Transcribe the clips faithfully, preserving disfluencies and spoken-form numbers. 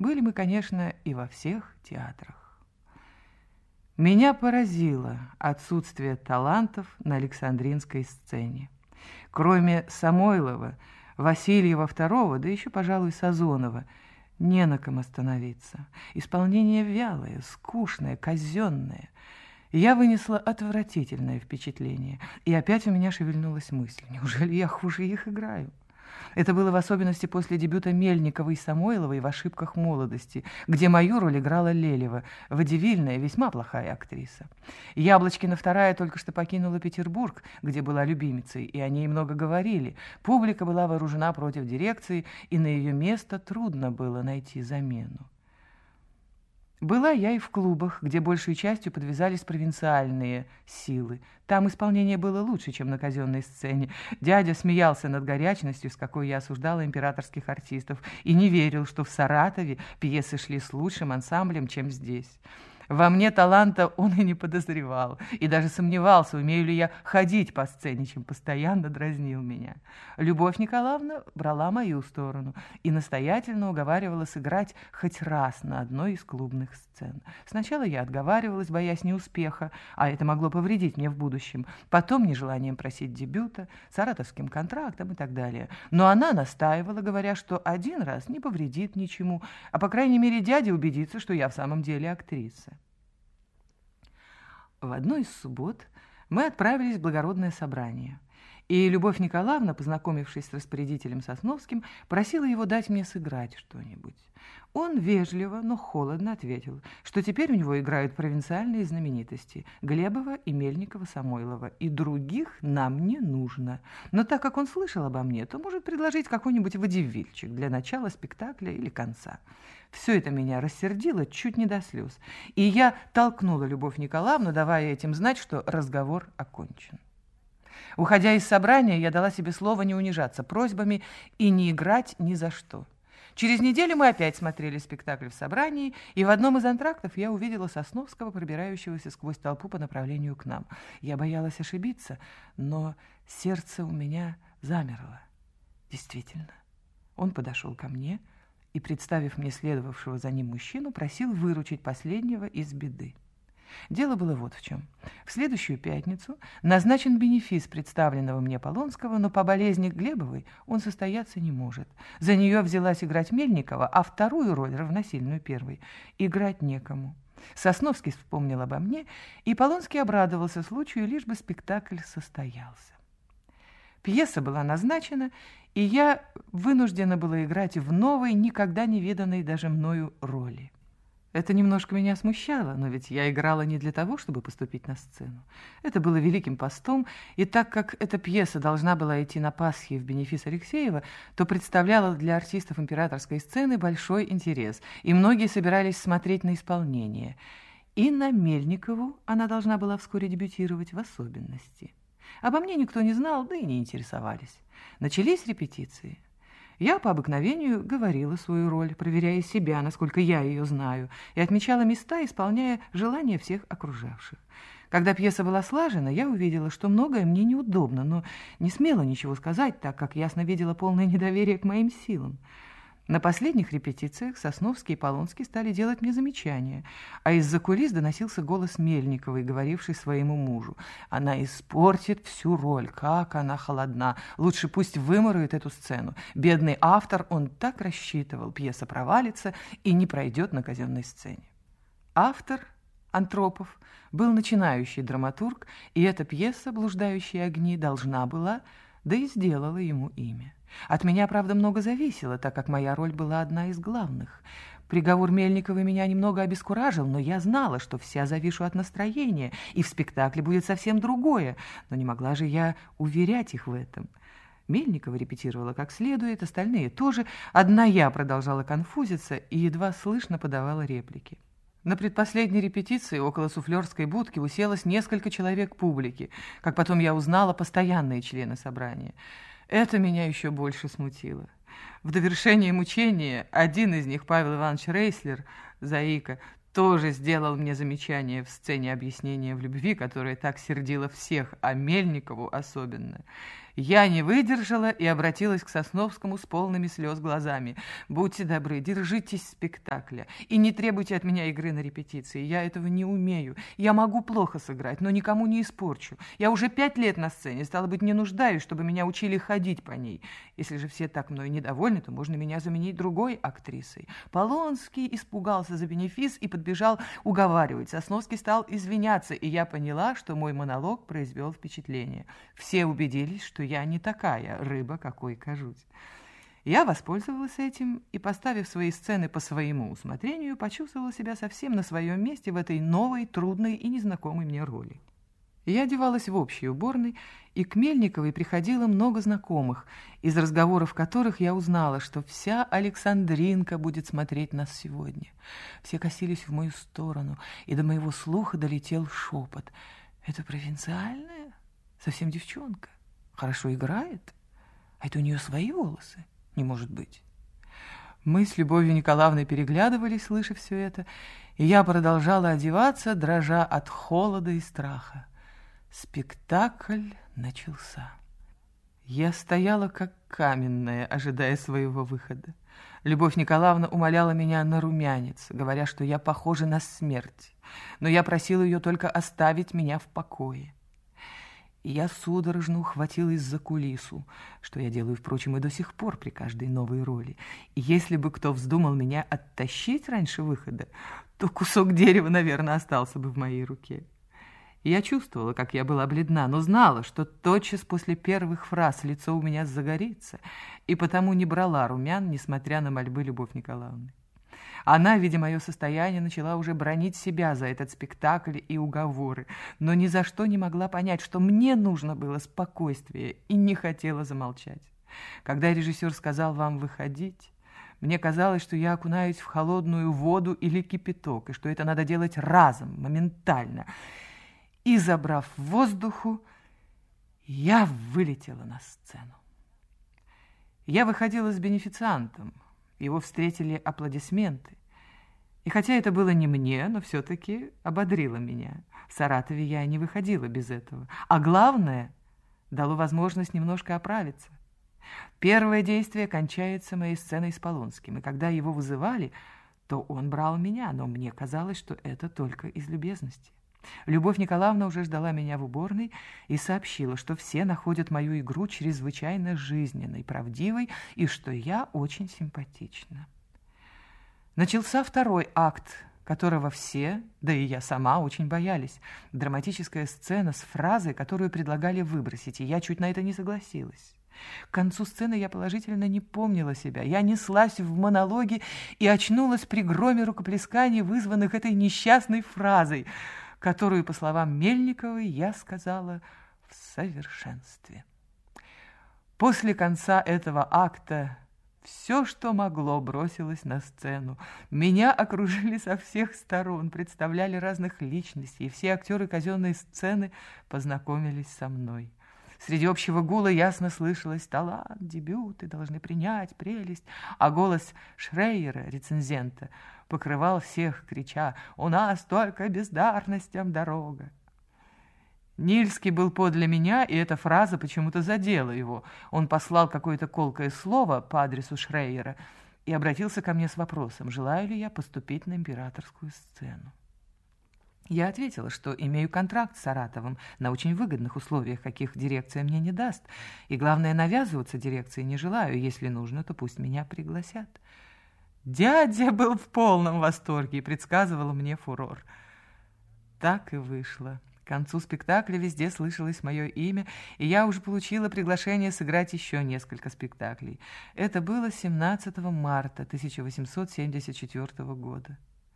Были мы, конечно, и во всех театрах. Меня поразило отсутствие талантов на Александринской сцене. Кроме Самойлова, Васильева второго, да еще, пожалуй, Сазонова, не на ком остановиться. Исполнение вялое, скучное, казенное. Я вынесла отвратительное впечатление, и опять у меня шевельнулась мысль: неужели я хуже их играю? Это было в особенности после дебюта Мельниковой и Самойловой в «Ошибках молодости», где мою роль играла Лелева, водевильная, весьма плохая актриса. Яблочкина вторая только что покинула Петербург, где была любимицей, и о ней много говорили. Публика была вооружена против дирекции, и на ее место трудно было найти замену. Была я и в клубах, где большей частью подвязались провинциальные силы. Там исполнение было лучше, чем на казенной сцене. Дядя смеялся над горячностью, с какой я осуждала императорских артистов, и не верил, что в Саратове пьесы шли с лучшим ансамблем, чем здесь. Во мне таланта он и не подозревал, и даже сомневался, умею ли я ходить по сцене, чем постоянно дразнил меня. Любовь Николаевна брала мою сторону и настоятельно уговаривала сыграть хоть раз на одной из клубных сцен. Сначала я отговаривалась, боясь неуспеха, а это могло повредить мне в будущем, потом нежеланием просить дебюта, саратовским контрактом и так далее. Но она настаивала, говоря, что один раз не повредит ничему, а по крайней мере дядя убедится, что я в самом деле актриса. В одну из суббот мы отправились в благородное собрание, и Любовь Николаевна, познакомившись с распорядителем Сосновским, просила его дать мне сыграть что-нибудь. Он вежливо, но холодно ответил, что теперь у него играют провинциальные знаменитости Глебова и Мельникова-Самойлова, и других нам не нужно. Но так как он слышал обо мне, то может предложить какой-нибудь водевильчик для начала спектакля или конца. Все это меня рассердило чуть не до слез, и я толкнула Любовь Николаевну, давая этим знать, что разговор окончен. Уходя из собрания, я дала себе слово не унижаться просьбами и не играть ни за что. Через неделю мы опять смотрели спектакль в собрании, и в одном из антрактов я увидела Сосновского, пробирающегося сквозь толпу по направлению к нам. Я боялась ошибиться, но сердце у меня замерло. Действительно, он подошел ко мне и, представив мне следовавшего за ним мужчину, просил выручить последнего из беды. Дело было вот в чем. В следующую пятницу назначен бенефис представленного мне Полонского, но по болезни Глебовой он состояться не может. За нее взялась играть Мельникова, а вторую роль, равносильную первой, играть некому. Сосновский вспомнил обо мне, и Полонский обрадовался случаю, лишь бы спектакль состоялся. Пьеса была назначена, и я вынуждена была играть в новой, никогда не виданной даже мною роли. Это немножко меня смущало, но ведь я играла не для того, чтобы поступить на сцену. Это было Великим постом, и так как эта пьеса должна была идти на Пасхе в бенефис Алексеева, то представляла для артистов императорской сцены большой интерес, и многие собирались смотреть на исполнение. И на Мельникову она должна была вскоре дебютировать в особенности. Обо мне никто не знал, да и не интересовались. Начались репетиции. Я по обыкновению говорила свою роль, проверяя себя, насколько я ее знаю, и отмечала места, исполняя желания всех окружавших. Когда пьеса была слажена, я увидела, что многое мне неудобно, но не смела ничего сказать, так как ясно видела полное недоверие к моим силам. На последних репетициях Сосновский и Полонский стали делать мне замечания, а из-за кулис доносился голос Мельниковой, говоривший своему мужу: «Она испортит всю роль, как она холодна, лучше пусть выморует эту сцену. Бедный автор, он так рассчитывал, пьеса провалится и не пройдет на казенной сцене». Автор, Антропов, был начинающий драматург, и эта пьеса «Блуждающие огни» должна была, да и сделала ему имя. От меня, правда, много зависело, так как моя роль была одна из главных. Приговор Мельниковой меня немного обескуражил, но я знала, что вся завишу от настроения, и в спектакле будет совсем другое, но не могла же я уверять их в этом. Мельникова репетировала как следует, остальные тоже. Одна я продолжала конфузиться и едва слышно подавала реплики. На предпоследней репетиции около суфлерской будки уселось несколько человек публики, как потом я узнала, постоянные члены собрания. Это меня еще больше смутило. В довершение мучения один из них, Павел Иванович Рейслер, заика, тоже сделал мне замечание в сцене объяснения в любви, которое так сердило всех, а Мельникову особенно. Я не выдержала и обратилась к Сосновскому с полными слез глазами. «Будьте добры, держитесь спектакля и не требуйте от меня игры на репетиции. Я этого не умею. Я могу плохо сыграть, но никому не испорчу. Я уже пять лет на сцене, стало быть, не нуждаюсь, чтобы меня учили ходить по ней. Если же все так мной недовольны, то можно меня заменить другой актрисой». Полонский испугался за бенефис и подбежал уговаривать. Сосновский стал извиняться, и я поняла, что мой монолог произвел впечатление. Все убедились, что я не такая рыба, какой кажусь. Я воспользовалась этим и, поставив свои сцены по своему усмотрению, почувствовала себя совсем на своем месте в этой новой, трудной и незнакомой мне роли. Я одевалась в общей уборной, и к Мельниковой приходило много знакомых, из разговоров которых я узнала, что вся Александринка будет смотреть нас сегодня. Все косились в мою сторону, и до моего слуха долетел шепот. «Это провинциальная? Совсем девчонка. Хорошо играет? А это у нее свои волосы? Не может быть». Мы с Любовью Николаевной переглядывались, слыша все это, и я продолжала одеваться, дрожа от холода и страха. Спектакль начался. Я стояла как каменная, ожидая своего выхода. Любовь Николаевна умоляла меня на румянец, говоря, что я похожа на смерть, но я просила ее только оставить меня в покое. И я судорожно ухватилась за кулису, что я делаю, впрочем, и до сих пор при каждой новой роли. И если бы кто вздумал меня оттащить раньше выхода, то кусок дерева, наверное, остался бы в моей руке. Я чувствовала, как я была бледна, но знала, что тотчас после первых фраз лицо у меня загорится, и потому не брала румян, несмотря на мольбы Любовь Николаевны. Она, видя мое состояние, начала уже бранить себя за этот спектакль и уговоры, но ни за что не могла понять, что мне нужно было спокойствие, и не хотела замолчать. Когда режиссер сказал вам выходить, мне казалось, что я окунаюсь в холодную воду или кипяток, и что это надо делать разом, моментально. И, забрав воздуху, я вылетела на сцену. Я выходила с бенефициантом. Его встретили аплодисменты. И хотя это было не мне, но все-таки ободрило меня. В Саратове я не выходила без этого. А главное, дало возможность немножко оправиться. Первое действие кончается моей сценой с Полонским. И когда его вызывали, то он брал меня, но мне казалось, что это только из любезности. Любовь Николаевна уже ждала меня в уборной и сообщила, что все находят мою игру чрезвычайно жизненной, правдивой, и что я очень симпатична. Начался второй акт, которого все, да и я сама, очень боялись. Драматическая сцена с фразой, которую предлагали выбросить, и я чуть на это не согласилась. К концу сцены я положительно не помнила себя. Я неслась в монологе и очнулась при громе рукоплесканий, вызванных этой несчастной фразой, которую, по словам Мельниковой, я сказала в совершенстве. После конца этого акта все, что могло, бросилось на сцену. Меня окружили со всех сторон, представляли разных личностей, и все актеры казенной сцены познакомились со мной. Среди общего гула ясно слышалось: талант, дебюты должны принять прелесть, а голос Шрейера, рецензента, покрывал всех, крича: «У нас только бездарностям дорога». Нильский был подле меня, и эта фраза почему-то задела его. Он послал какое-то колкое слово по адресу Шрейера и обратился ко мне с вопросом, желаю ли я поступить на императорскую сцену. Я ответила, что имею контракт с Саратовым на очень выгодных условиях, каких дирекция мне не даст, и, главное, навязываться дирекции не желаю. Если нужно, то пусть меня пригласят. Дядя был в полном восторге и предсказывал мне фурор. Так и вышло. К концу спектакля везде слышалось мое имя, и я уже получила приглашение сыграть еще несколько спектаклей. Это было семнадцатого марта тысяча восемьсот семьдесят четвёртого года.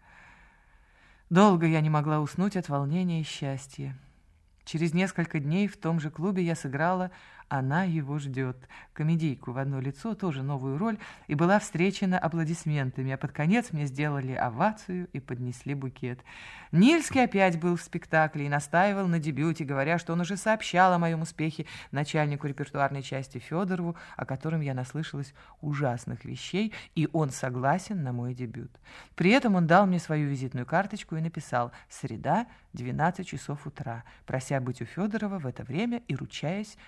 Долго я не могла уснуть от волнения и счастья. Через несколько дней в том же клубе я сыграла «Она его ждет», комедийку в одно лицо, тоже новую роль, и была встречена аплодисментами, а под конец мне сделали овацию и поднесли букет. Нильский опять был в спектакле и настаивал на дебюте, говоря, что он уже сообщал о моем успехе начальнику репертуарной части Федорову, о котором я наслышалась ужасных вещей, и он согласен на мой дебют. При этом он дал мне свою визитную карточку и написал «Среда, двенадцать часов утра», прося быть у Федорова в это время и ручаясь за хороший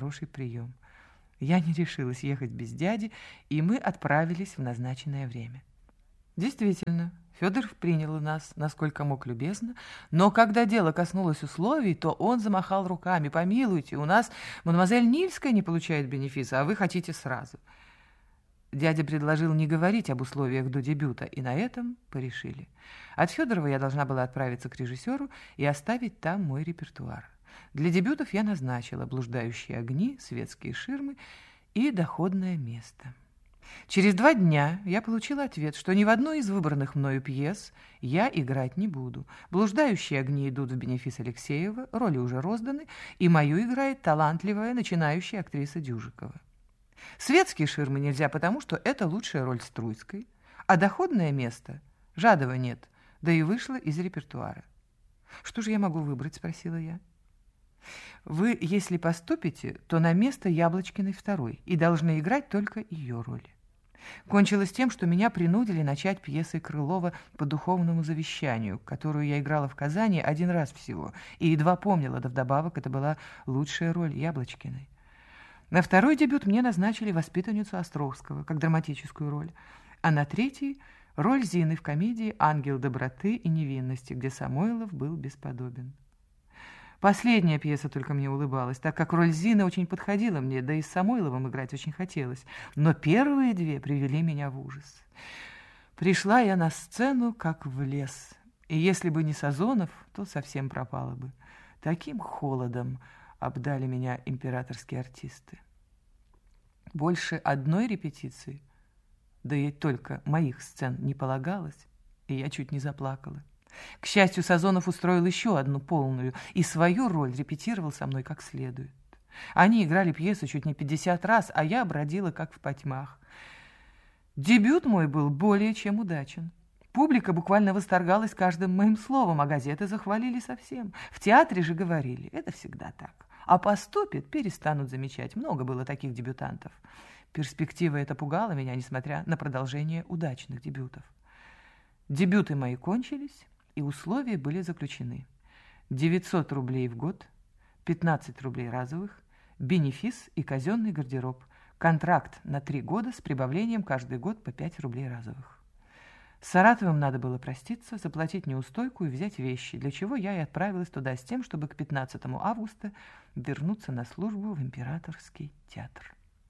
хороший прием. Я не решилась ехать без дяди, и мы отправились в назначенное время. Действительно, Федоров принял нас, насколько мог, любезно, но когда дело коснулось условий, то он замахал руками: «Помилуйте, у нас мадемуазель Нильская не получает бенефиса, а вы хотите сразу». Дядя предложил не говорить об условиях до дебюта, и на этом порешили. От Федорова я должна была отправиться к режиссеру и оставить там мой репертуар. Для дебютов я назначила «Блуждающие огни», «Светские ширмы» и «Доходное место». Через два дня я получила ответ, что ни в одной из выбранных мною пьес я играть не буду. «Блуждающие огни» идут в бенефис Алексеева, роли уже розданы, и мою играет талантливая начинающая актриса Дюжикова. «Светские ширмы» нельзя, потому что это лучшая роль Струйской, а «Доходное место» Жадова нет, да и вышла из репертуара. «Что же я могу выбрать?» – спросила я. «Вы, если поступите, то на место Яблочкиной второй и должны играть только ее роли». Кончилось тем, что меня принудили начать пьесой Крылова «По духовному завещанию», которую я играла в Казани один раз всего, и едва помнила, да вдобавок это была лучшая роль Яблочкиной. На второй дебют мне назначили воспитанницу Островского, как драматическую роль, а на третий – роль Зины в комедии «Ангел доброты и невинности», где Самойлов был бесподобен. Последняя пьеса только мне улыбалась, так как роль Зины очень подходила мне, да и с Самойловым играть очень хотелось. Но первые две привели меня в ужас. Пришла я на сцену, как в лес, и если бы не Сазонов, то совсем пропала бы. Таким холодом обдали меня императорские артисты. Больше одной репетиции, да и только моих сцен не полагалось, и я чуть не заплакала. К счастью, Сазонов устроил еще одну полную, и свою роль репетировал со мной как следует. Они играли пьесу чуть не пятьдесят раз, а я бродила как в потьмах. Дебют мой был более чем удачен. Публика буквально восторгалась каждым моим словом, а газеты захвалили совсем. В театре же говорили, это всегда так. А поступит, перестанут замечать. Много было таких дебютантов. Перспектива эта пугала меня, несмотря на продолжение удачных дебютов. Дебюты мои кончились, и условия были заключены. девятьсот рублей в год, пятнадцать рублей разовых, бенефис и казенный гардероб. Контракт на три года с прибавлением каждый год по пять рублей разовых. С Саратовым надо было проститься, заплатить неустойку и взять вещи, для чего я и отправилась туда с тем, чтобы к пятнадцатому августа вернуться на службу в Императорский театр.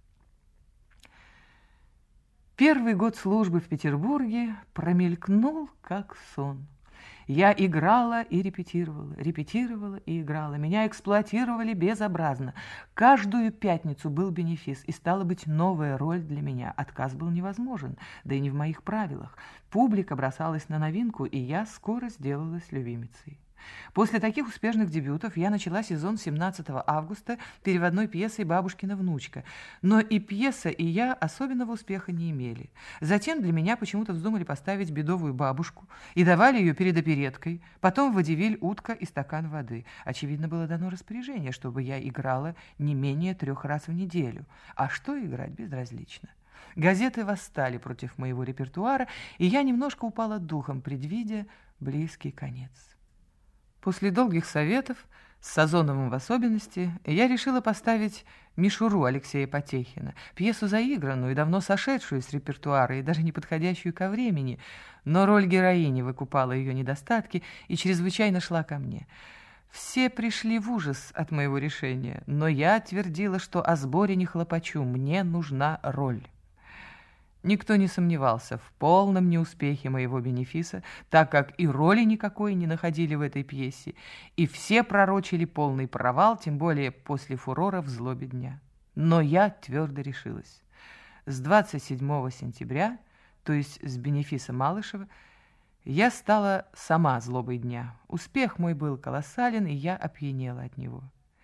Первый год службы в Петербурге промелькнул, как сон. Я играла и репетировала, репетировала и играла. Меня эксплуатировали безобразно. Каждую пятницу был бенефис, и стала быть новая роль для меня. Отказ был невозможен, да и не в моих правилах. Публика бросалась на новинку, и я скоро сделалась любимицей. После таких успешных дебютов я начала сезон семнадцатого августа переводной пьесой «Бабушкина внучка». Но и пьеса, и я особенного успеха не имели. Затем для меня почему-то вздумали поставить «Бедовую бабушку» и давали ее перед опереткой, потом «Водевиль, утка и стакан воды». Очевидно, было дано распоряжение, чтобы я играла не менее трех раз в неделю. А что играть, безразлично. Газеты восстали против моего репертуара, и я немножко упала духом, предвидя близкий конец. После долгих советов, с Сазоновым в особенности, я решила поставить «Мишуру» Алексея Потехина, пьесу заигранную и давно сошедшую с репертуара и даже не подходящую ко времени, но роль героини выкупала ее недостатки и чрезвычайно шла ко мне. Все пришли в ужас от моего решения, но я твердила, что о сборе не хлопочу, мне нужна роль. Никто не сомневался в полном неуспехе моего бенефиса, так как и роли никакой не находили в этой пьесе, и все пророчили полный провал, тем более после фурора в злобе дня. Но я твердо решилась. С двадцать седьмого сентября, то есть с бенефиса Малышева, я стала сама злобой дня. Успех мой был колоссален, и я опьянела от него.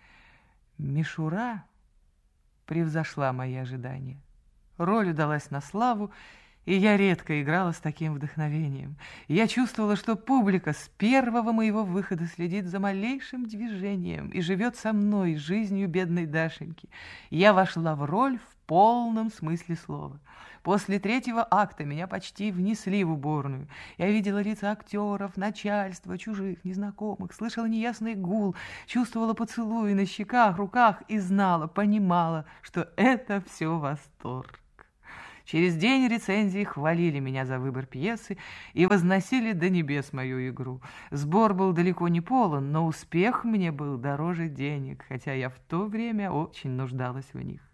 Мишура превзошла мои ожидания. Роль удалась на славу, и я редко играла с таким вдохновением. Я чувствовала, что публика с первого моего выхода следит за малейшим движением и живет со мной жизнью бедной Дашеньки. Я вошла в роль в полном смысле слова. После третьего акта меня почти внесли в уборную. Я видела лица актеров, начальства, чужих, незнакомых, слышала неясный гул, чувствовала поцелуи на щеках, руках и знала, понимала, что это все восторг. Через день рецензии хвалили меня за выбор пьесы и возносили до небес мою игру. Сбор был далеко не полон, но успех мне был дороже денег, хотя я в то время очень нуждалась в них.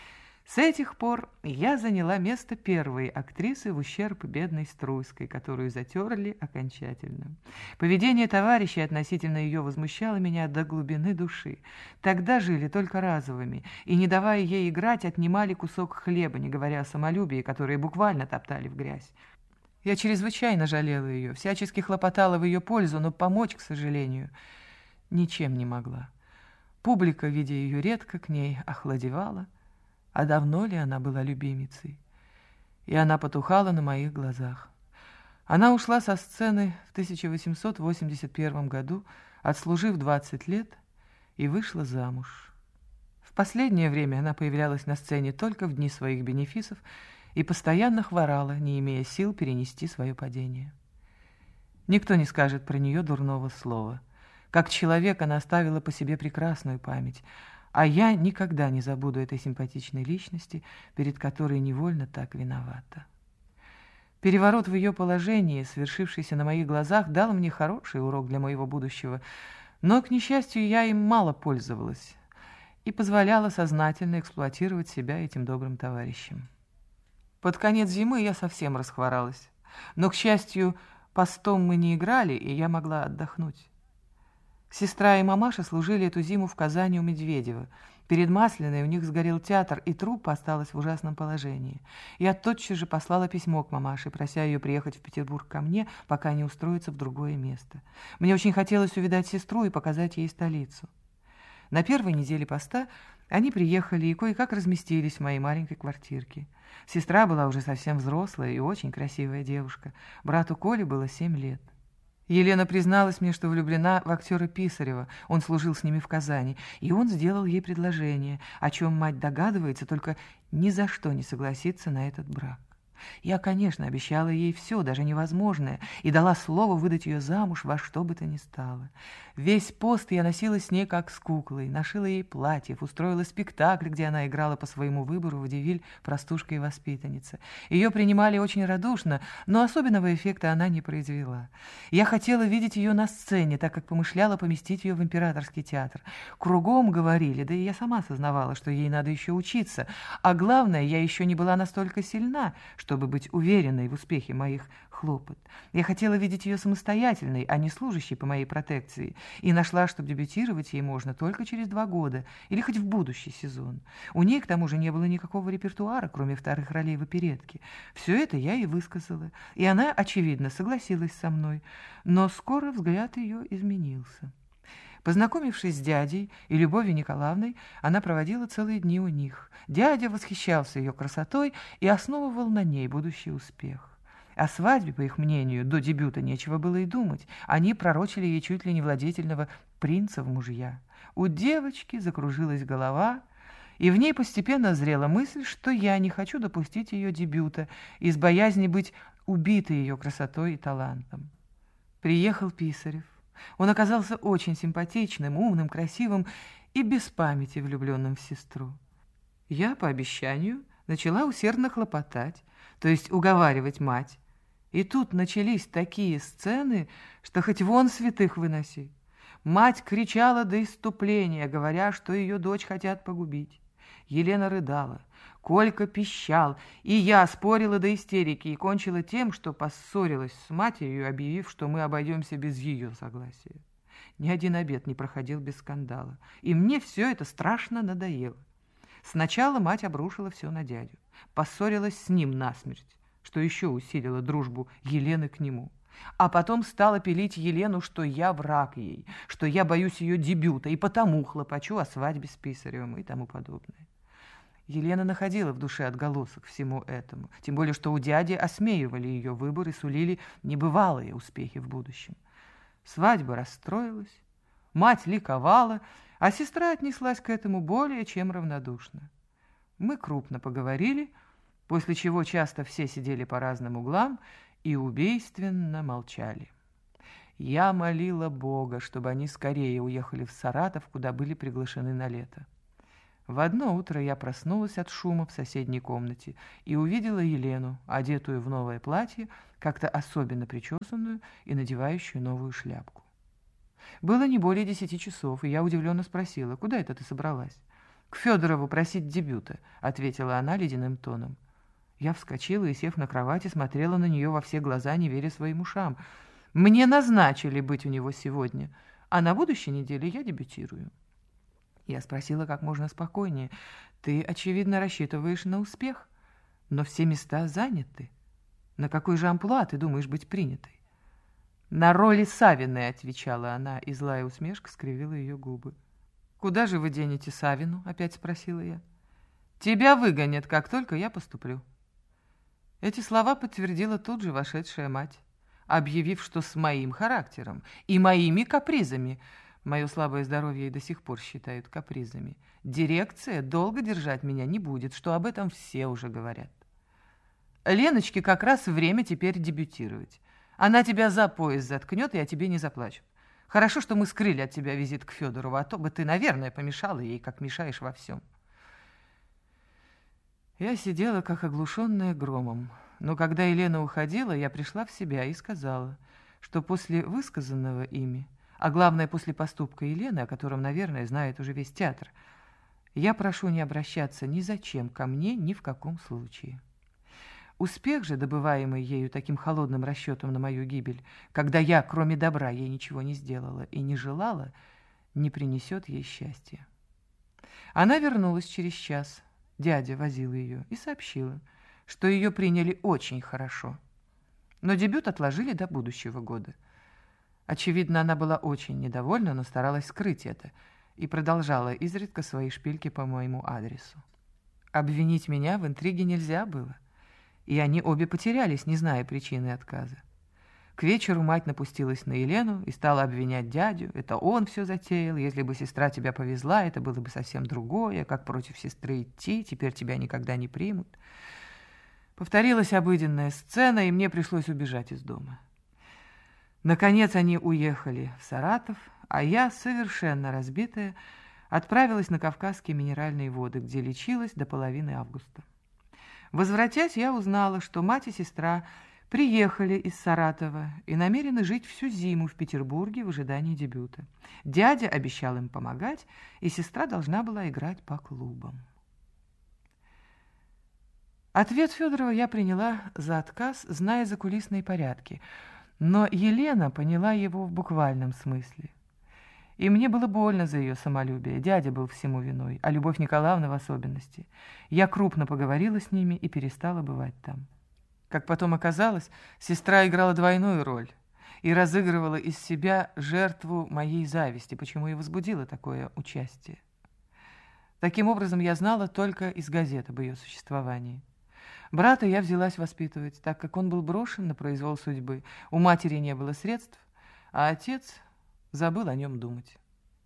С этих пор я заняла место первой актрисы в ущерб бедной Струйской, которую затерли окончательно. Поведение товарищей относительно ее возмущало меня до глубины души. Тогда жили только разовыми, и, не давая ей играть, отнимали кусок хлеба, не говоря о самолюбии, которое буквально топтали в грязь. Я чрезвычайно жалела ее, всячески хлопотала в ее пользу, но помочь, к сожалению, ничем не могла. Публика, видя ее редко, к ней охладевала. А давно ли она была любимицей? И она потухала на моих глазах. Она ушла со сцены в тысяча восемьсот восемьдесят первом году, отслужив двадцать лет, и вышла замуж. В последнее время она появлялась на сцене только в дни своих бенефисов и постоянно хворала, не имея сил перенести свое падение. Никто не скажет про нее дурного слова. Как человек она оставила по себе прекрасную память, а я никогда не забуду этой симпатичной личности, перед которой невольно так виновата. Переворот в ее положении, свершившийся на моих глазах, дал мне хороший урок для моего будущего, но, к несчастью, я им мало пользовалась и позволяла сознательно эксплуатировать себя этим добрым товарищем. Под конец зимы я совсем расхворалась, но, к счастью, постом мы не играли, и я могла отдохнуть. Сестра и мамаша служили эту зиму в Казани у Медведева. Перед Масляной у них сгорел театр, и труппа осталась в ужасном положении. Я тотчас же послала письмо к мамаше, прося ее приехать в Петербург ко мне, пока не устроится в другое место. Мне очень хотелось увидать сестру и показать ей столицу. На первой неделе поста они приехали и кое-как разместились в моей маленькой квартирке. Сестра была уже совсем взрослая и очень красивая девушка. Брату Коле было семь лет. Елена призналась мне, что влюблена в актера Писарева, он служил с ними в Казани, и он сделал ей предложение, о чем мать догадывается, только ни за что не согласится на этот брак. Я, конечно, обещала ей все, даже невозможное, и дала слово выдать ее замуж во что бы то ни стало. Весь пост я носилась с ней как с куклой, нашила ей платьев, устроила спектакль, где она играла по своему выбору водевиль «Простушка и воспитанница». Ее принимали очень радушно, но особенного эффекта она не произвела. Я хотела видеть ее на сцене, так как помышляла поместить ее в Императорский театр. Кругом говорили, да и я сама сознавала, что ей надо еще учиться, а главное, я еще не была настолько сильна, чтобы быть уверенной в успехе моих хлопот. Я хотела видеть ее самостоятельной, а не служащей по моей протекции, и нашла, что дебютировать ей можно только через два года или хоть в будущий сезон. У ней, к тому же, не было никакого репертуара, кроме вторых ролей в оперетке. Все это я ей высказала, и она, очевидно, согласилась со мной, но скоро взгляд ее изменился. Познакомившись с дядей и Любовью Николаевной, она проводила целые дни у них. Дядя восхищался ее красотой и основывал на ней будущий успех. О свадьбе, по их мнению, до дебюта нечего было и думать. Они пророчили ей чуть ли не владетельного принца в мужья. У девочки закружилась голова, и в ней постепенно зрела мысль, что я не хочу допустить ее дебюта из боязни быть убитой ее красотой и талантом. Приехал Писарев. Он оказался очень симпатичным, умным, красивым и без памяти влюбленным в сестру. Я, по обещанию, начала усердно хлопотать, то есть уговаривать мать. И тут начались такие сцены, что хоть вон святых выноси. Мать кричала до исступления, говоря, что ее дочь хотят погубить. Елена рыдала, Колька пищал, и я спорила до истерики и кончила тем, что поссорилась с матерью, объявив, что мы обойдемся без ее согласия. Ни один обед не проходил без скандала, и мне все это страшно надоело. Сначала мать обрушила все на дядю, поссорилась с ним насмерть, что еще усилило дружбу Елены к нему. А потом стала пилить Елену, что я враг ей, что я боюсь ее дебюта, и потому хлопочу о свадьбе с Писаревым и тому подобное. Елена находила в душе отголосок всему этому, тем более, что у дяди осмеивали ее выбор и сулили небывалые успехи в будущем. Свадьба расстроилась, мать ликовала, а сестра отнеслась к этому более чем равнодушно. Мы крупно поговорили, после чего часто все сидели по разным углам и убийственно молчали. Я молила Бога, чтобы они скорее уехали в Саратов, куда были приглашены на лето. В одно утро я проснулась от шума в соседней комнате и увидела Елену, одетую в новое платье, как-то особенно причесанную и надевающую новую шляпку. Было не более десяти часов, и я удивленно спросила: «Куда это ты собралась?» «К Федорову просить дебюта», — ответила она ледяным тоном. Я вскочила и, сев на кровати, смотрела на нее во все глаза, не веря своим ушам. «Мне назначили быть у него сегодня, а на будущей неделе я дебютирую». Я спросила как можно спокойнее: «Ты, очевидно, рассчитываешь на успех, но все места заняты. На какой же амплуа ты думаешь быть принятой?» «На роли Савиной», — отвечала она, и злая усмешка скривила ее губы. «Куда же вы денете Савину?» — опять спросила я. «Тебя выгонят, как только я поступлю». Эти слова подтвердила тут же вошедшая мать, объявив, что с моим характером и моими капризами, мое слабое здоровье и до сих пор считают капризами, дирекция долго держать меня не будет, что об этом все уже говорят. Леночке как раз время теперь дебютировать. Она тебя за пояс заткнет, и о тебе не заплачут. Хорошо, что мы скрыли от тебя визит к Федорову, а то бы ты, наверное, помешала ей, как мешаешь во всем. Я сидела, как оглушенная громом. Но когда Елена уходила, я пришла в себя и сказала, что после высказанного ими, а главное, после поступка Елены, о котором, наверное, знает уже весь театр, я прошу не обращаться ни зачем ко мне, ни в каком случае. Успех же, добываемый ею таким холодным расчетом на мою гибель, когда я, кроме добра, ей ничего не сделала и не желала, не принесет ей счастья. Она вернулась через час. Дядя возил ее и сообщила, что ее приняли очень хорошо, но дебют отложили до будущего года. Очевидно, она была очень недовольна, но старалась скрыть это и продолжала изредка свои шпильки по моему адресу. Обвинить меня в интриге нельзя было, и они обе потерялись, не зная причины отказа. К вечеру мать напустилась на Елену и стала обвинять дядю. Это он все затеял. Если бы сестра тебя повезла, это было бы совсем другое. Как против сестры идти? Теперь тебя никогда не примут. Повторилась обыденная сцена, и мне пришлось убежать из дома. Наконец они уехали в Саратов, а я, совершенно разбитая, отправилась на Кавказские минеральные воды, где лечилась до половины августа. Возвратясь, я узнала, что мать и сестра приехали из Саратова и намерены жить всю зиму в Петербурге в ожидании дебюта. Дядя обещал им помогать, и сестра должна была играть по клубам. Ответ Федорова я приняла за отказ, зная закулисные порядки, но Елена поняла его в буквальном смысле. И мне было больно за ее самолюбие. Дядя был всему виной, а Любовь Николаевна в особенности. Я крупно поговорила с ними и перестала бывать там. Как потом оказалось, сестра играла двойную роль и разыгрывала из себя жертву моей зависти, почему и возбудила такое участие. Таким образом, я знала только из газет об ее существовании. Брата я взялась воспитывать, так как он был брошен на произвол судьбы. У матери не было средств, а отец забыл о нем думать.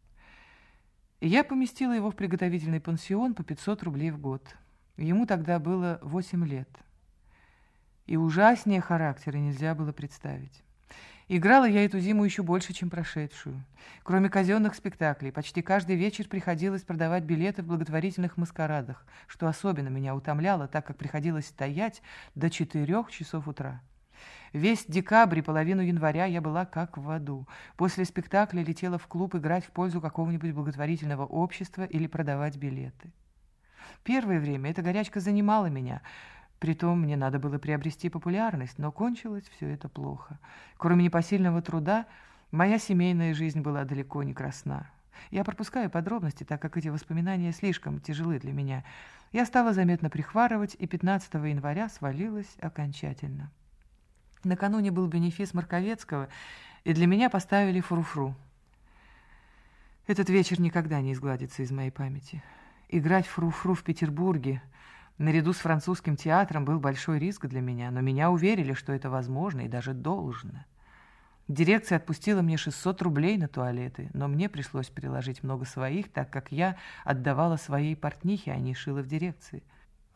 Я поместила его в приготовительный пансион по пятьсот рублей в год. Ему тогда было восемь лет. И ужаснее характера нельзя было представить. Играла я эту зиму еще больше, чем прошедшую. Кроме казенных спектаклей, почти каждый вечер приходилось продавать билеты в благотворительных маскарадах, что особенно меня утомляло, так как приходилось стоять до четырех часов утра. Весь декабрь и половину января я была как в аду. После спектакля летела в клуб играть в пользу какого-нибудь благотворительного общества или продавать билеты. Первое время эта горячка занимала меня. Притом мне надо было приобрести популярность, но кончилось все это плохо. Кроме непосильного труда, моя семейная жизнь была далеко не красна. Я пропускаю подробности, так как эти воспоминания слишком тяжелы для меня. Я стала заметно прихварывать, и пятнадцатого января свалилась окончательно. Накануне был бенефис Марковецкого, и для меня поставили фруфру. Этот вечер никогда не изгладится из моей памяти. Играть фруфру в Петербурге наряду с французским театром был большой риск для меня, но меня уверили, что это возможно и даже должно. Дирекция отпустила мне шестьсот рублей на туалеты, но мне пришлось приложить много своих, так как я отдавала своей портнихе, а не шила в дирекции.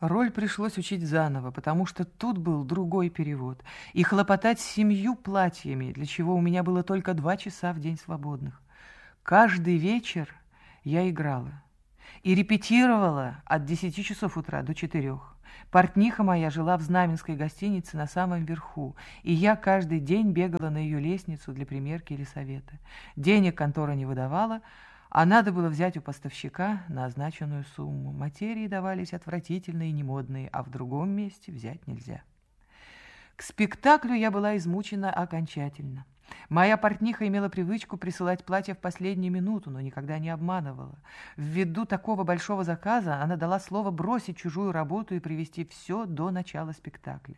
Роль пришлось учить заново, потому что тут был другой перевод, и хлопотать с семью платьями, для чего у меня было только два часа в день свободных. Каждый вечер я играла и репетировала от десяти часов утра до четырех. Портниха моя жила в знаменской гостинице на самом верху, и я каждый день бегала на ее лестницу для примерки или совета. Денег контора не выдавала, а надо было взять у поставщика на означенную сумму. Материи давались отвратительные и немодные, а в другом месте взять нельзя. К спектаклю я была измучена окончательно. Моя портниха имела привычку присылать платья в последнюю минуту, но никогда не обманывала. Ввиду такого большого заказа она дала слово бросить чужую работу и привести все до начала спектакля.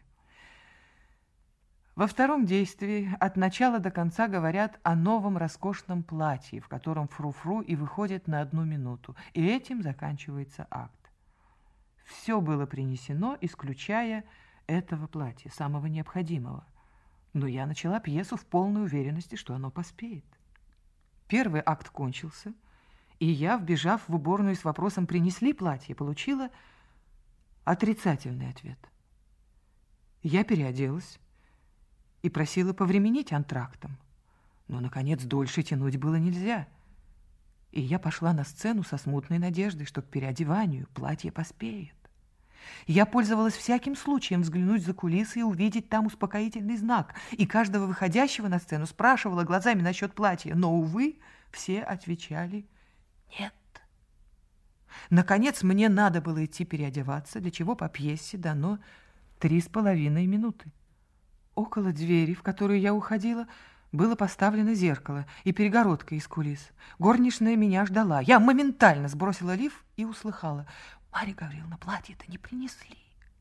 Во втором действии от начала до конца говорят о новом роскошном платье, в котором фру-фру и выходит на одну минуту, и этим заканчивается акт. Все было принесено, исключая этого платья, самого необходимого. Но я начала пьесу в полной уверенности, что оно поспеет. Первый акт кончился, и я, вбежав в уборную с вопросом «принесли платье?», получила отрицательный ответ. Я переоделась и просила повременить антрактом. Но, наконец, дольше тянуть было нельзя. И я пошла на сцену со смутной надеждой, что к переодеванию платье поспеет. Я пользовалась всяким случаем взглянуть за кулисы и увидеть там успокоительный знак, и каждого выходящего на сцену спрашивала глазами насчет платья, но, увы, все отвечали «нет». Наконец, мне надо было идти переодеваться, для чего по пьесе дано три с половиной минуты. Около двери, в которую я уходила, было поставлено зеркало и перегородка из кулис. Горничная меня ждала. Я моментально сбросила лиф и услыхала: «Марья Гавриловна, платье-то не принесли».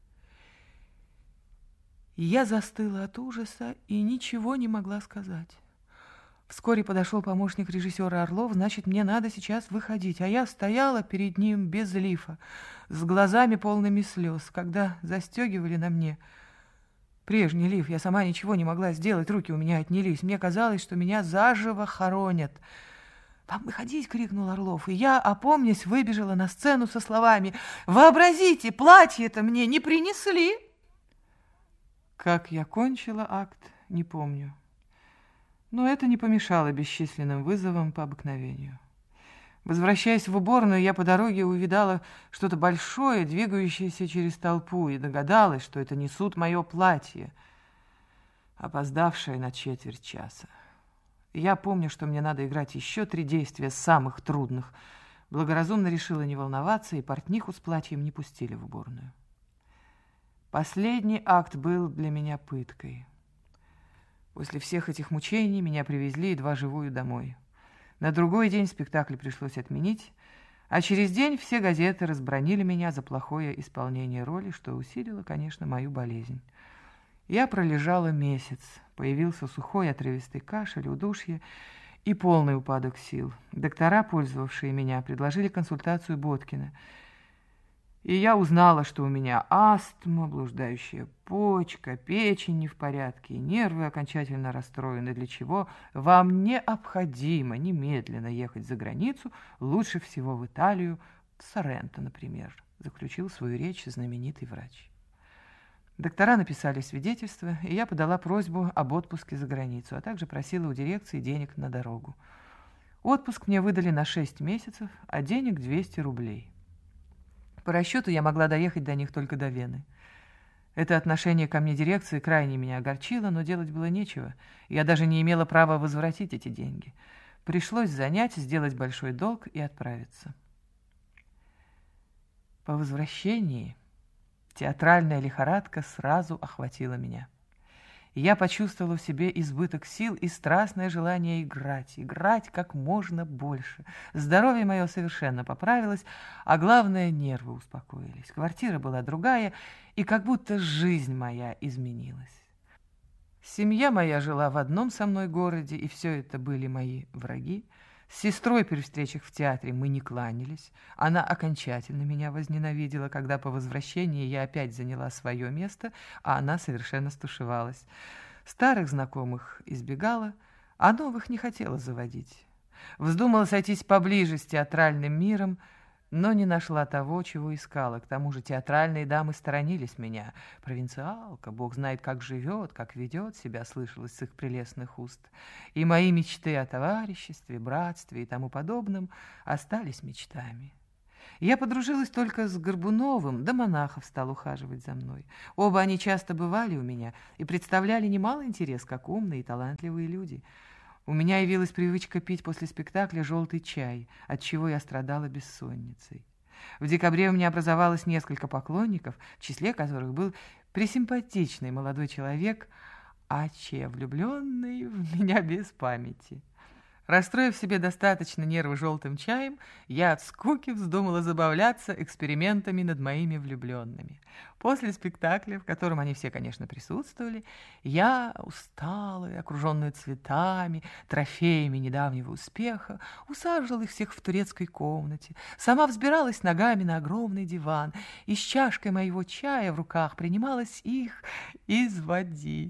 Я застыла от ужаса и ничего не могла сказать. Вскоре подошел помощник режиссера Орлов, значит, мне надо сейчас выходить, а я стояла перед ним без лифа, с глазами полными слез, когда застегивали на мне прежний лиф. Я сама ничего не могла сделать, руки у меня отнялись. Мне казалось, что меня заживо хоронят. «Вам выходить!» — крикнул Орлов, и я, опомнясь, выбежала на сцену со словами: «Вообразите, платье-то мне не принесли!» Как я кончила акт, не помню. Но это не помешало бесчисленным вызовам по обыкновению. Возвращаясь в уборную, я по дороге увидала что-то большое, двигающееся через толпу, и догадалась, что это несут мое платье, опоздавшее на четверть часа. Я помню, что мне надо играть еще три действия, самых трудных. Благоразумно решила не волноваться, и портниху с платьем не пустили в уборную. Последний акт был для меня пыткой. После всех этих мучений меня привезли едва живую домой. На другой день спектакль пришлось отменить, а через день все газеты разбранили меня за плохое исполнение роли, что усилило, конечно, мою болезнь. Я пролежала месяц, появился сухой отрывистый кашель, удушье и полный упадок сил. Доктора, пользовавшие меня, предложили консультацию Боткина, и я узнала, что у меня астма, блуждающая почка, печень не в порядке, и нервы окончательно расстроены, для чего вам необходимо немедленно ехать за границу, лучше всего в Италию, в Соренто, например, заключил свою речь знаменитый врач. Доктора написали свидетельство, и я подала просьбу об отпуске за границу, а также просила у дирекции денег на дорогу. Отпуск мне выдали на шесть месяцев, а денег двести рублей. По расчету я могла доехать до них только до Вены. Это отношение ко мне дирекции крайне меня огорчило, но делать было нечего. Я даже не имела права возвратить эти деньги. Пришлось занять, сделать большой долг и отправиться. По возвращении театральная лихорадка сразу охватила меня. Я почувствовала в себе избыток сил и страстное желание играть, играть как можно больше. Здоровье мое совершенно поправилось, а главное, нервы успокоились. Квартира была другая, и как будто жизнь моя изменилась. Семья моя жила в одном со мной городе, и все это были мои враги. С сестрой при встречах в театре мы не кланялись. Она окончательно меня возненавидела, когда по возвращении я опять заняла свое место, а она совершенно стушевалась. Старых знакомых избегала, а новых не хотела заводить. Вздумала сойтись поближе с театральным миром, но не нашла того, чего искала. К тому же театральные дамы сторонились меня. Провинциалка, бог знает, как живет, как ведет себя, слышалось с их прелестных уст. И мои мечты о товариществе, братстве и тому подобном остались мечтами. Я подружилась только с Горбуновым, да Монахов стал ухаживать за мной. Оба они часто бывали у меня и представляли немалый интерес, как умные и талантливые люди. У меня явилась привычка пить после спектакля желтый чай, от чего я страдала бессонницей. В декабре у меня образовалось несколько поклонников, в числе которых был пресимпатичный молодой человек, Аче, влюбленный в меня без памяти. Расстроив себе достаточно нервы желтым чаем, я от скуки вздумала забавляться экспериментами над моими влюбленными. После спектакля, в котором они все, конечно, присутствовали, я, усталая, окруженная цветами, трофеями недавнего успеха, усаживала их всех в турецкой комнате, сама взбиралась ногами на огромный диван и с чашкой моего чая в руках принималась их изводить.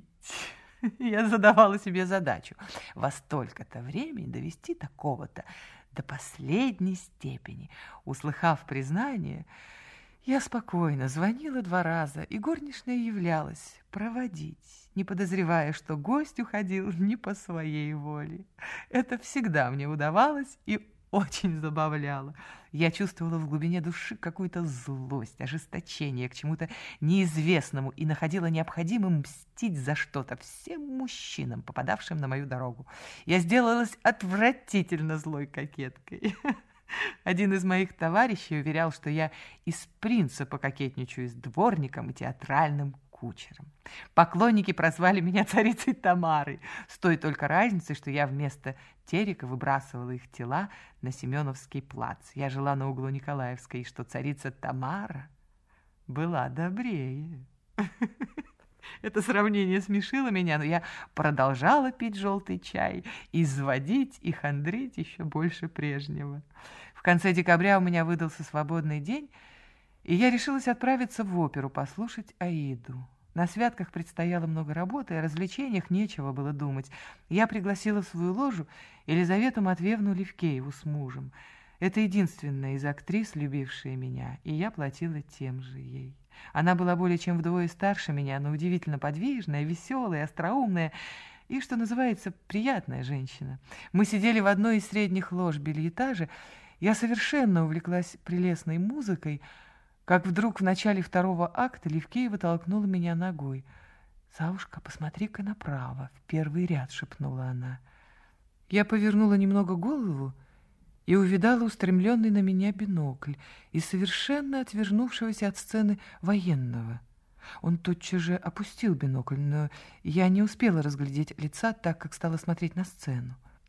Я задавала себе задачу во столько-то времени довести такого-то до последней степени. Услыхав признание, я спокойно звонила два раза, и горничная являлась проводить, не подозревая, что гость уходил не по своей воле. Это всегда мне удавалось и очень забавляло. Я чувствовала в глубине души какую-то злость, ожесточение к чему-то неизвестному и находила необходимым мстить за что-то всем мужчинам, попадавшим на мою дорогу. Я сделалась отвратительно злой кокеткой. Один из моих товарищей уверял, что я из принципа кокетничаю с дворником и театральным кучером. Поклонники прозвали меня царицей Тамарой, с той только разницей, что я вместо терека выбрасывала их тела на Семеновский плац. Я жила на углу Николаевской, и что царица Тамара была добрее. Это сравнение смешило меня, но я продолжала пить желтый чай, изводить и хандрить еще больше прежнего. В конце декабря у меня выдался свободный день, и я решилась отправиться в оперу послушать Аиду. На святках предстояло много работы, о развлечениях нечего было думать. Я пригласила в свою ложу Елизавету Матвеевну Левкееву с мужем. Это единственная из актрис, любившая меня, и я платила тем же ей. Она была более чем вдвое старше меня, но удивительно подвижная, веселая, остроумная и, что называется, приятная женщина. Мы сидели в одной из средних лож бельэтажа. Я совершенно увлеклась прелестной музыкой, как вдруг в начале второго акта Левкеева толкнула меня ногой. «Савушка, посмотри-ка направо, в первый ряд», — шепнула она. Я повернула немного голову и увидала устремленный на меня бинокль и совершенно отвернувшегося от сцены военного. Он тотчас же опустил бинокль, но я не успела разглядеть лица, так как стала смотреть на сцену.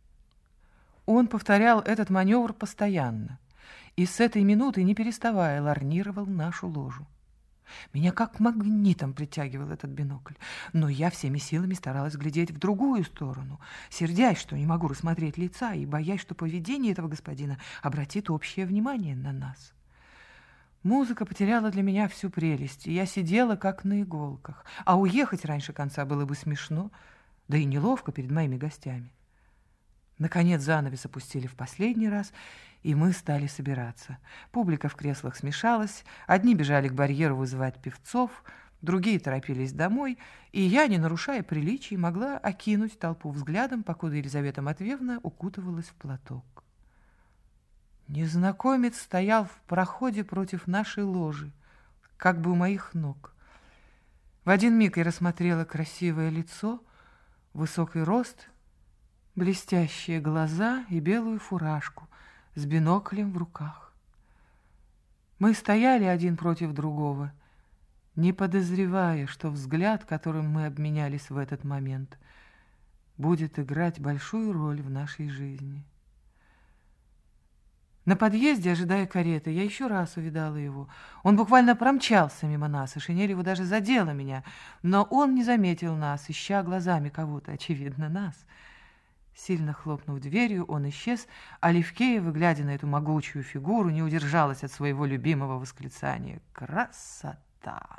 Он повторял этот маневр постоянно и с этой минуты, не переставая, ларнировал нашу ложу. Меня как магнитом притягивал этот бинокль, но я всеми силами старалась глядеть в другую сторону, сердясь, что не могу рассмотреть лица, и боясь, что поведение этого господина обратит общее внимание на нас. Музыка потеряла для меня всю прелесть, и я сидела как на иголках, а уехать раньше конца было бы смешно, да и неловко перед моими гостями. Наконец занавес опустили в последний раз, и мы стали собираться. Публика в креслах смешалась, одни бежали к барьеру вызывать певцов, другие торопились домой, и я, не нарушая приличий, могла окинуть толпу взглядом, покуда Елизавета Матвеевна укутывалась в платок. Незнакомец стоял в проходе против нашей ложи, как бы у моих ног. В один миг я рассмотрела красивое лицо, высокий рост, блестящие глаза и белую фуражку с биноклем в руках. Мы стояли один против другого, не подозревая, что взгляд, которым мы обменялись в этот момент, будет играть большую роль в нашей жизни. На подъезде, ожидая кареты, я еще раз увидала его. Он буквально промчался мимо нас, и шинель его даже задела меня, но он не заметил нас, ища глазами кого-то, очевидно, нас. Сильно хлопнув дверью, он исчез, а Левкеева, глядя на эту могучую фигуру, не удержалась от своего любимого восклицания: «Красота!»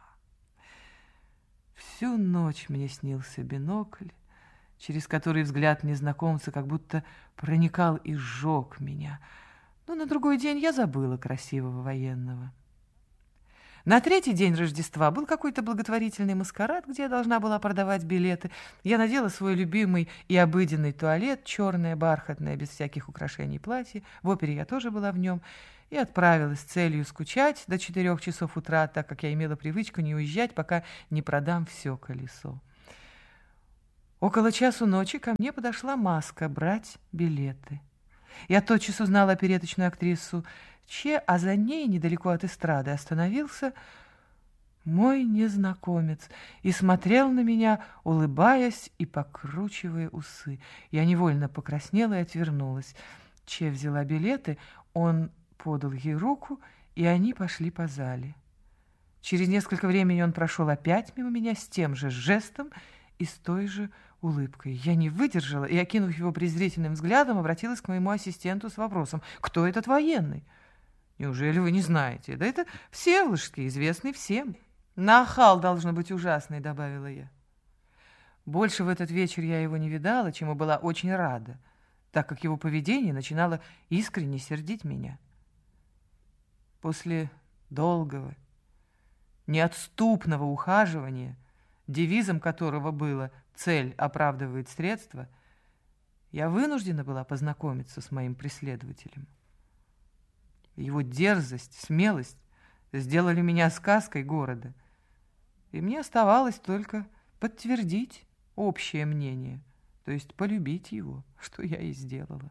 Всю ночь мне снился бинокль, через который взгляд незнакомца как будто проникал и сжег меня. Но на другой день я забыла красивого военного. На третий день Рождества был какой-то благотворительный маскарад, где я должна была продавать билеты. Я надела свой любимый и обыденный туалет, черное, бархатное, без всяких украшений платье. В опере я тоже была в нем. И отправилась с целью скучать до четырех часов утра, так как я имела привычку не уезжать, пока не продам все колесо. Около часу ночи ко мне подошла Маска брать билеты. Я тотчас узнала опереточную актрису Че, а за ней, недалеко от эстрады, остановился мой незнакомец и смотрел на меня, улыбаясь и покручивая усы. Я невольно покраснела и отвернулась. Че взяла билеты, он подал ей руку, и они пошли по зале. Через несколько времени он прошел опять мимо меня с тем же жестом и с той же улыбкой. Я не выдержала и, окинув его презрительным взглядом, обратилась к моему ассистенту с вопросом: «Кто этот военный?» «Неужели вы не знаете? Да это Всеволожский, известный всем». «Нахал, должно быть, ужасный», — добавила я. Больше в этот вечер я его не видала, чему была очень рада, так как его поведение начинало искренне сердить меня. После долгого, неотступного ухаживания, девизом которого было «цель оправдывает средства», я вынуждена была познакомиться с моим преследователем. Его дерзость, смелость сделали меня сказкой города, и мне оставалось только подтвердить общее мнение, то есть полюбить его, что я и сделала.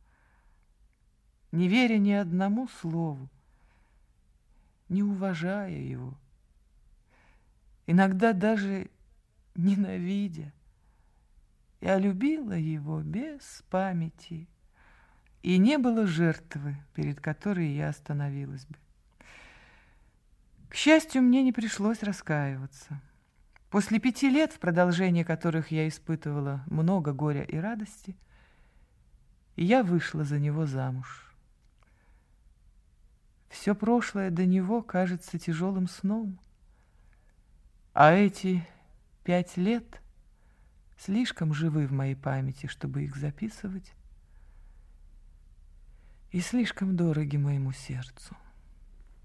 Не веря ни одному слову, не уважая его, иногда даже ненавидя, я любила его без памяти, и не было жертвы, перед которой я остановилась бы. К счастью, мне не пришлось раскаиваться. После пяти лет, в продолжение которых я испытывала много горя и радости, я вышла за него замуж. Все прошлое до него кажется тяжелым сном, а эти пять лет слишком живы в моей памяти, чтобы их записывать, и слишком дороги моему сердцу.